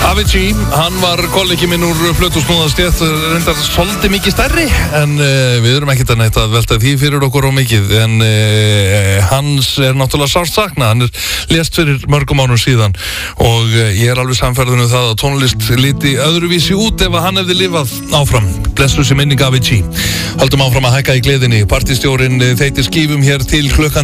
Avicii, hann var kollegi minn úr Flötusnúðastétt, reyndar svolítið mikið stærri, en við erum ekkert að neitt að velta því fyrir okkur á mikið, en hans náttúrulega sárt saknað, hann lést fyrir mörgum árum síðan og ég alveg samferður það að tónlist liti öðruvísi út ef hann hefði lifað áfram. Blessuð sé minning Avicii. Höldum áfram að hækka í gleðinni. Partistjórinn þeytir skífum hér til klukkan